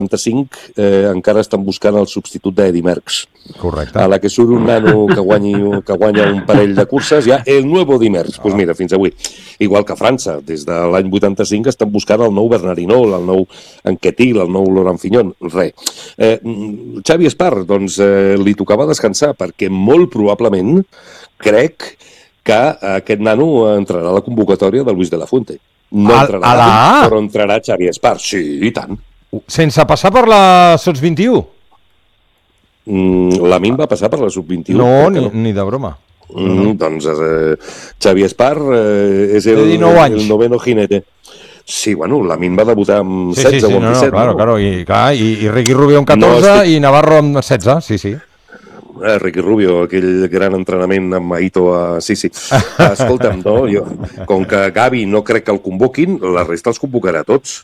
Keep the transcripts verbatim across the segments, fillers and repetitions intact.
vuitanta-cinc eh, encara estan buscant el substitut d'Eddy Merckx. Correcte. A la que surt un nano que, guanyi, que guanya un parell de curses, ja el nuevo Eddy Merckx. Doncs pues mira, fins avui. Igual que a França, des de l'any vuitanta-cinc estan buscant el nou Bernard Hinault, el nou Anquetil, el nou Laurent Fignon. Res. Eh, Xavi Espart, doncs, eh, li tocava descansar, perquè molt probablement crec que aquest nano entrarà a la convocatòria de Luis de la Fuente. No entrarà a la A, però entrarà Xavi Espart. Sí, i tant. Sense passar per la Sots vint-i-u? Mm, la Min va passar per la sub vint-i-u. No, ni, no. ni de broma. Mm, doncs eh, Xavi Espart eh, és el, el noveno jinete. Sí, bueno, la Min va debutar amb sí, setze sí, sí, o amb no, disset. No, claro, no? claro, i, clar, i, i Ricky Rubio amb catorze no, estic... i Navarro amb setze, sí, sí. Eh, Ricky Rubio, aquell gran entrenament amb Aito a... Sí, sí. Escolta'm, no, jo, com que Gavi no crec que el convoquin, la resta els convocarà tots.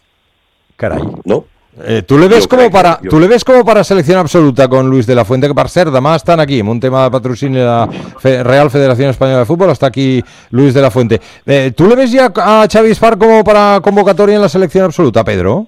Caray. ¿No? Eh, ¿tú, le ves como para, yo... ¿Tú le ves como para selección absoluta con Luis de la Fuente? Que, per cert, demà estan aquí, en un tema de patrocinio de la Fe- Real Federación Española de Fútbol, está aquí Luis de la Fuente. Eh, ¿Tú le ves ya a Xavi Espart como para convocatoria en la selección absoluta, Pedro?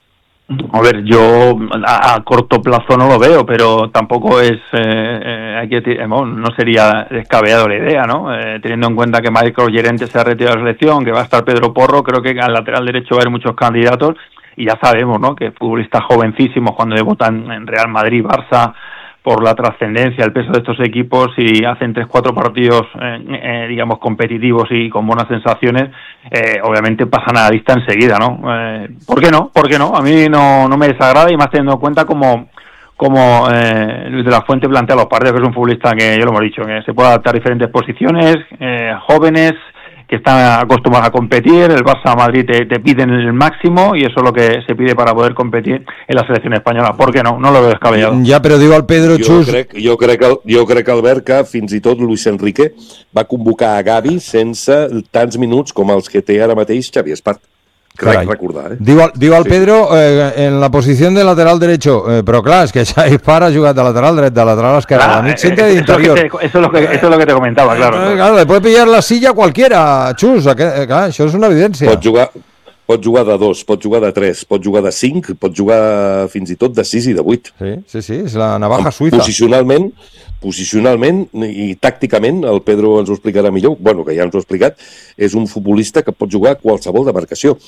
A ver, yo a, a corto plazo no lo veo, pero tampoco es, eh, eh, hay que, eh, bueno, no sería descabellado la idea, ¿no? Eh, teniendo en cuenta que Michael Llorente se ha retirado de la selección, que va a estar Pedro Porro, creo que al lateral derecho va a haber muchos candidatos y ya sabemos, ¿no? Que futbolistas jovencísimos cuando debutan en Real Madrid, Barça, por la trascendencia, el peso de estos equipos y hacen tres, cuatro partidos, eh, eh, digamos, competitivos y con buenas sensaciones, eh, obviamente pasan a la lista enseguida, ¿no? Eh, ¿Por qué no? ¿Por qué no? A mí no, no me desagrada y más teniendo en cuenta como, como eh, Luis de la Fuente plantea los partidos, que es un futbolista que, ya lo hemos dicho, que se puede adaptar a diferentes posiciones, eh, jóvenes, que están acostumbrados a competir, el Barça Madrid te, te piden el máximo y eso es lo que se pide para poder competir en la selección española. ¿Por qué no? No lo veo descabellado. Ja, però diu el Pedro jo Chus... Crec, jo, crec, jo crec, Albert, que fins i tot Luis Enrique va convocar a Gavi sense tants minuts com els que té ara mateix Xavi Espart. Crec recordar, eh? Diu, diu el sí. Pedro eh, en la posició de lateral derecho, eh, però clar, és que Xavi Espart ha jugat de lateral dret, de lateral esquerra, Claro, de mig eh, centre i d'interior. Eso, eso, es lo que, eso es lo que te comentaba, claro. Eh, claro, le puede pillar la silla a cualquiera, Chus, eh, clar, això és una evidència. Pot jugar, pot jugar de dos, pot jugar de tres, pot jugar de cinc, pot jugar fins i tot de sis i de vuit. Sí, sí, sí, és la navaja suïssa. Posicionalment, posicionalment i tàcticament, el Pedro ens ho explicarà millor, bueno, que ja ens ho ha explicat, és un futbolista que pot jugar a qualsevol demarcació.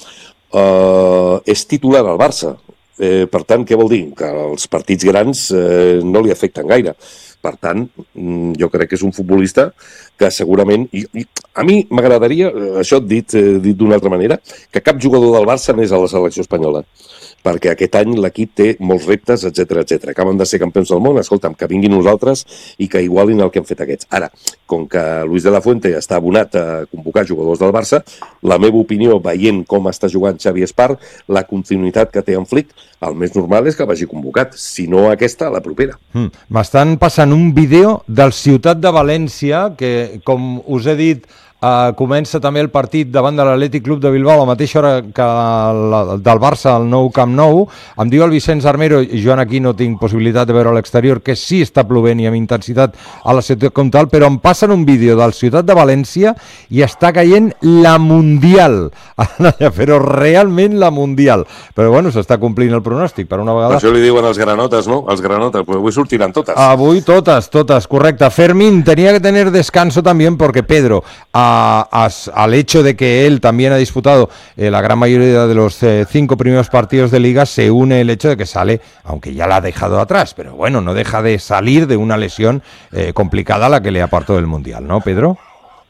Uh, és titular al Barça. Eh, per tant, què vol dir? Que els partits grans eh, no li afecten gaire. Per tant, jo crec que és un futbolista que segurament... I, i a mi m'agradaria, això dit, eh, dit d'una altra manera, que cap jugador del Barça anés a la selecció espanyola, perquè aquest any l'equip té molts reptes, etcètera, etcètera. Acaben de ser campions del món, escolta'm, que vinguin nosaltres i que igualin el que han fet aquests. Ara, com que Luis de la Fuente està abonat a convocar jugadors del Barça, la meva opinió, veient com està jugant Xavi Espart, la continuïtat que té en Flick, el més normal és que vagi convocat, si no aquesta, la propera. Mm. M'estan passant un vídeo del Ciutat de València, que, com us he dit, Uh, comença també el partit davant de l'Atlètic Club de Bilbao a la mateixa hora que la, del Barça al nou Camp Nou. Em diu el Vicenç Armero, i jo aquí no tinc possibilitat de veure a l'exterior, que sí està plovent i amb intensitat a la ciutat com tal, però em passen un vídeo del Ciutat de València i està caient la Mundial, però realment la Mundial. Però bueno, s'està complint el pronòstic per una vegada. Per això li diuen els granotes, no? Els granotes, pues avui sortiran totes. Avui totes, totes, correcte. Fermín tenía que tener descanso también porque Pedro... A A, a, al hecho de que él también ha disputado eh, la gran mayoría de los eh, cinco primeros partidos de Liga, se une el hecho de que sale, aunque ya la ha dejado atrás, pero bueno, no deja de salir de una lesión eh, complicada a la que le apartó del Mundial, ¿no, Pedro?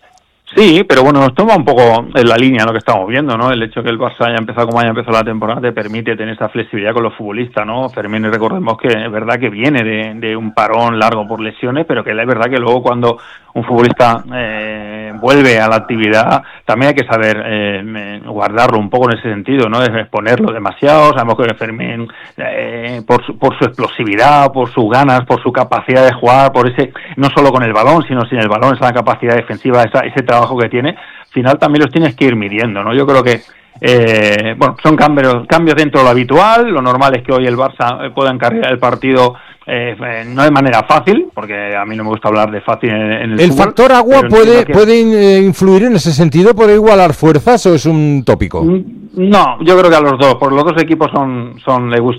Sí, pero bueno, nos toma un poco en la línea lo que estamos viendo, ¿no? El hecho de que el Barça haya empezado como haya empezado la temporada te permite tener esa flexibilidad con los futbolistas, ¿no? Fermín, recordemos que es verdad que viene de, de un parón largo por lesiones, pero que es verdad que luego cuando un futbolista eh, vuelve a la actividad, también hay que saber eh, guardarlo un poco en ese sentido, ¿no? Es exponerlo demasiado. Sabemos que Fermín, eh, por, su, por su explosividad, por sus ganas, por su capacidad de jugar, por ese, no solo con el balón, sino sin el balón, esa capacidad defensiva, esa, ese trabajo que tiene, al final también los tienes que ir midiendo, ¿no? Yo creo que eh, bueno, son cambios, cambios dentro de lo habitual. Lo normal es que hoy el Barça pueda encargar el partido eh, eh, no de manera fácil, porque a mí no me gusta hablar de fácil en, en el ¿El fútbol, factor agua puede, que... puede influir en ese sentido? ¿Puede igualar fuerzas o es un tópico? No, yo creo que a los dos, porque los dos equipos son, son le gusta